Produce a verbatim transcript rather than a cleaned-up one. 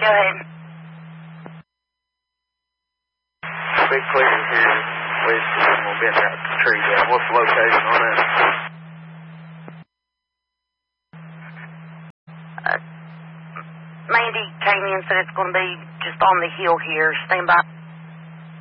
Go ahead. Big clearing here. West of them will bend that tree down. What's the location on that? Uh, Mandy came in and said it's going to be just on the hill here. Stand by.